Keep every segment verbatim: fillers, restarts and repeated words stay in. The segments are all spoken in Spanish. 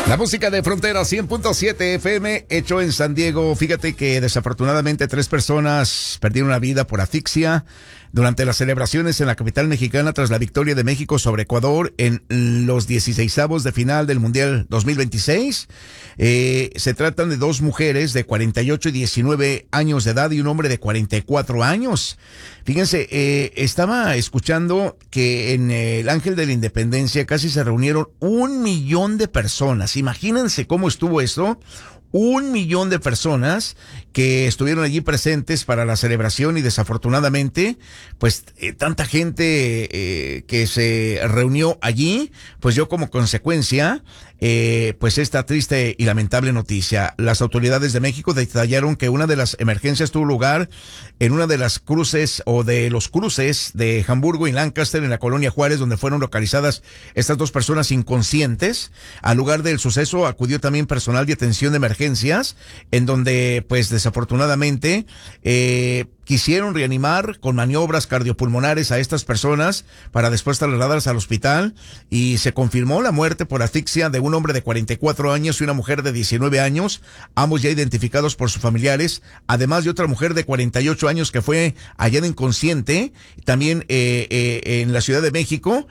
La música de Frontera cien punto siete F M, hecho en San Diego. Fíjate que desafortunadamente tres personas perdieron la vida por asfixia durante las celebraciones en la capital mexicana tras la victoria de México sobre Ecuador en los dieciseisavos de final del Mundial dos mil veintiséis. Eh, se tratan de dos mujeres de cuarenta y ocho y diecinueve años de edad y un hombre de cuarenta y cuatro años. Fíjense, eh, estaba escuchando que en el Ángel de la Independencia casi se reunieron un millón de personas. Imagínense cómo estuvo esto. Un millón de personas que estuvieron allí presentes para la celebración y desafortunadamente, pues eh, tanta gente eh, que se reunió allí, pues dio como consecuencia, eh, pues esta triste y lamentable noticia. Las autoridades de México detallaron que una de las emergencias tuvo lugar en una de las cruces o de los cruces de Hamburgo y Lancaster en la colonia Juárez, donde fueron localizadas estas dos personas inconscientes. Al lugar del suceso acudió también personal de atención de emergencia, en donde pues desafortunadamente eh, quisieron reanimar con maniobras cardiopulmonares a estas personas para después trasladarlas al hospital, y se confirmó la muerte por asfixia de un hombre de cuarenta y cuatro años y una mujer de diecinueve años, ambos ya identificados por sus familiares, además de otra mujer de cuarenta y ocho años que fue hallada inconsciente también eh, eh, en la Ciudad de México,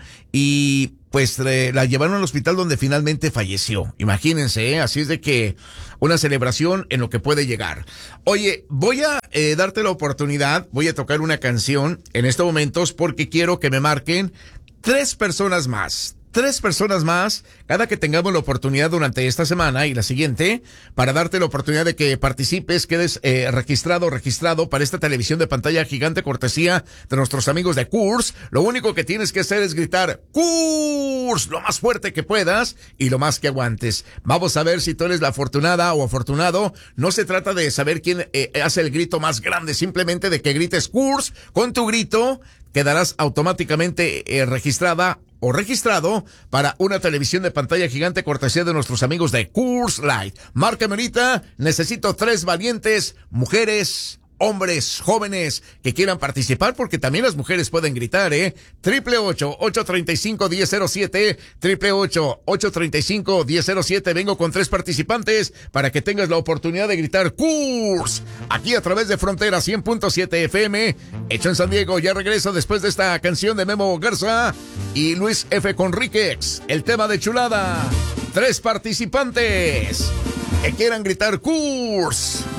y pues eh, la llevaron al hospital donde finalmente falleció. Imagínense, ¿eh? Así es de que una celebración en lo que puede llegar. Oye, voy a eh, darte la oportunidad, voy a tocar una canción en estos momentos porque quiero que me marquen tres personas más. Tres personas más, cada que tengamos la oportunidad durante esta semana y la siguiente, para darte la oportunidad de que participes, quedes eh, registrado, registrado para esta televisión de pantalla gigante cortesía de nuestros amigos de Coors. Lo único que tienes que hacer es gritar Coors lo más fuerte que puedas y lo más que aguantes. Vamos a ver si tú eres la afortunada o afortunado. No se trata de saber quién eh, hace el grito más grande, simplemente de que grites Coors. Con tu grito quedarás automáticamente eh, registrada o registrado para una televisión de pantalla gigante cortesía de nuestros amigos de Coors Light. Márcame ahorita, necesito tres valientes mujeres, hombres, jóvenes que quieran participar, porque también las mujeres pueden gritar, ¿eh? Triple ocho, ocho treinta y cinco, diez cero siete, triple ocho, ocho treinta y cinco, diez cero siete. Vengo con tres participantes para que tengas la oportunidad de gritar Coors aquí a través de Frontera cien punto siete F M, hecho en San Diego. Ya regreso después de esta canción de Memo Garza y Luis F. Conríquez, el tema de chulada. Tres participantes que quieran gritar Coors.